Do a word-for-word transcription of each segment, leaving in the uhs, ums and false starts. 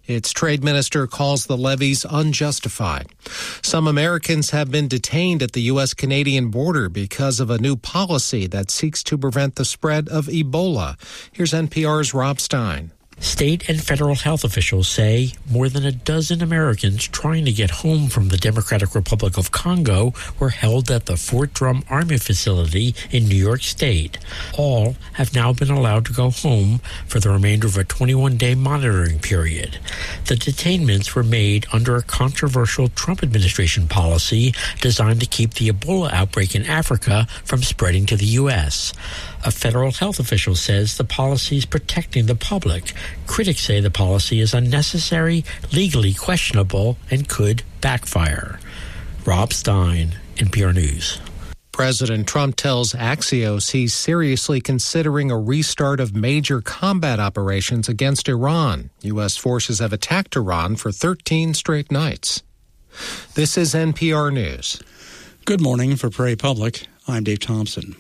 Its trade minister calls the levies unjustified. Some Americans have been detained at the U S Canadian border because of a new policy that seeks to prevent the spread of Ebola. Here's N P R's Rob Stein. State and federal health officials say more than a dozen Americans trying to get home from the Democratic Republic of Congo were held at the Fort Drum Army facility in New York State. All have now been allowed to go home for the remainder of a twenty-one day monitoring period. The detainments were made under a controversial Trump administration policy designed to keep the Ebola outbreak in Africa from spreading to the U S. A federal health official says the policy is protecting the public. Critics say the policy is unnecessary, legally questionable, and could backfire. Rob Stein, N P R News. President Trump tells Axios he's seriously considering a restart of major combat operations against Iran. U S forces have attacked Iran for thirteen straight nights. This is N P R News. Good morning. For Prairie Public, I'm Dave Thompson.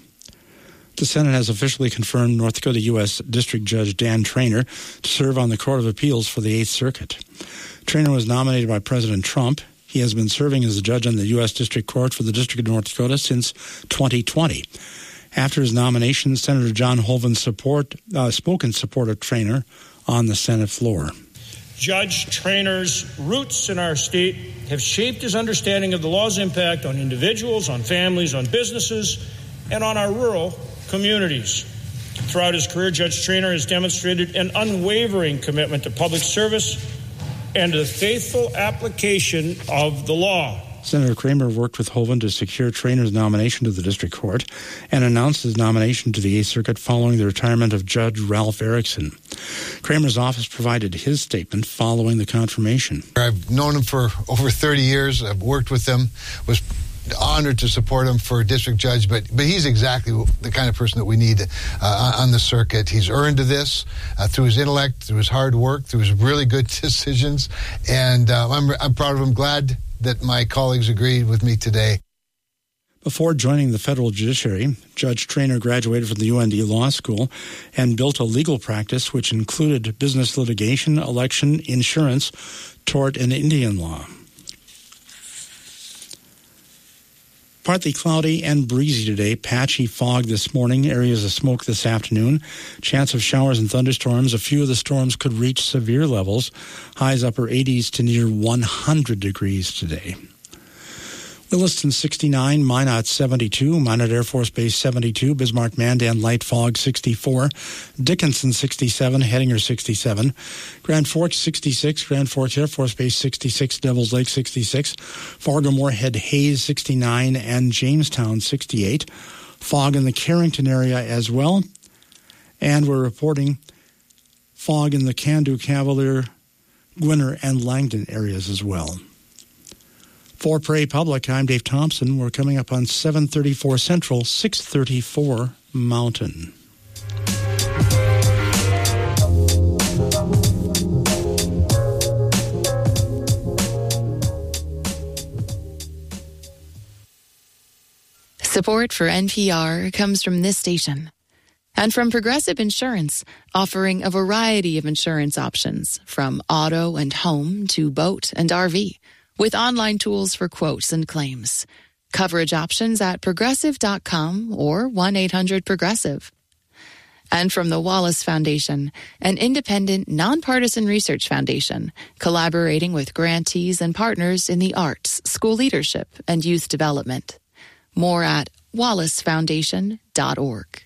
The Senate has officially confirmed North Dakota U S District Judge Dan Traynor to serve on the Court of Appeals for the Eighth Circuit. Traynor was nominated by President Trump. He has been serving as a judge on the U S District Court for the District of North Dakota since twenty twenty. After his nomination, Senator John Hoeven support, uh, spoke in support of Traynor on the Senate floor. Judge Traynor's roots in our state have shaped his understanding of the law's impact on individuals, on families, on businesses, and on our rural communities. Throughout his career, Judge Traynor has demonstrated an unwavering commitment to public service and to the faithful application of the law. Senator Kramer worked with Hoeven to secure Traynor's nomination to the district court and announced his nomination to the Eighth Circuit following the retirement of Judge Ralph Erickson. Kramer's office provided his statement following the confirmation. I've known him for over thirty years. I've worked with him, was honored to support him for district judge, but but he's exactly the kind of person that we need uh, on the circuit. He's earned this uh, through his intellect, through his hard work, through his really good decisions, and uh, I'm I'm proud of him. Glad that my colleagues agreed with me today. Before joining the federal judiciary, Judge Traynor graduated from the U N D Law School and built a legal practice which included business litigation, election, insurance, tort, and Indian law. Partly cloudy and breezy today. Patchy fog this morning. Areas of smoke this afternoon. Chance of showers and thunderstorms. A few of the storms could reach severe levels. Highs upper eighties to near one hundred degrees today. Williston sixty-nine, Minot seventy-two, Minot Air Force Base seventy-two, Bismarck-Mandan light fog sixty-four, Dickinson sixty-seven, Hettinger sixty-seven, Grand Forks sixty-six, Grand Forks Air Force Base sixty-six, Devils Lake sixty-six, Fargo-Moorhead Hayes sixty-nine, and Jamestown sixty-eight. Fog in the Carrington area as well. And we're reporting fog in the Candu, Cavalier, Gwinner, and Langdon areas as well. For Prairie Public, I'm Dave Thompson. We're coming up on seven thirty-four Central, six thirty-four Mountain. Support for N P R comes from this station and from Progressive Insurance, offering a variety of insurance options from auto and home to boat and R V. With online tools for quotes and claims. Coverage options at progressive dot com or one eight hundred progressive. And from the Wallace Foundation, an independent, nonpartisan research foundation collaborating with grantees and partners in the arts, school leadership, and youth development. More at wallace foundation dot org.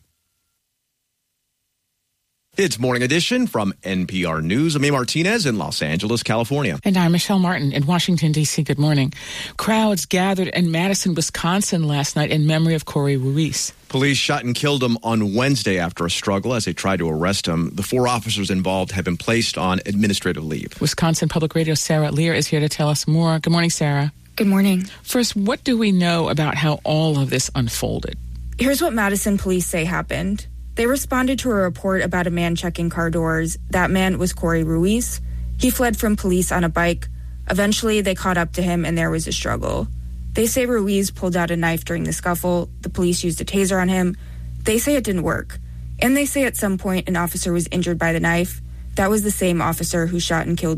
It's Morning Edition from N P R News. I'm A. Martinez in Los Angeles, California. And I'm Michelle Martin in Washington, D C. Good morning. Crowds gathered in Madison, Wisconsin last night in memory of Corey Ruiz. Police shot and killed him on Wednesday after a struggle as they tried to arrest him. The four officers involved have been placed on administrative leave. Wisconsin Public Radio's Sarah Lear is here to tell us more. Good morning, Sarah. Good morning. First, what do we know about how all of this unfolded? Here's what Madison police say happened. They responded to a report about a man checking car doors. That man was Corey Ruiz. He fled from police on a bike. Eventually, they caught up to him, and there was a struggle. They say Ruiz pulled out a knife during the scuffle. The police used a taser on him. They say it didn't work. And they say at some point an officer was injured by the knife. That was the same officer who shot and killed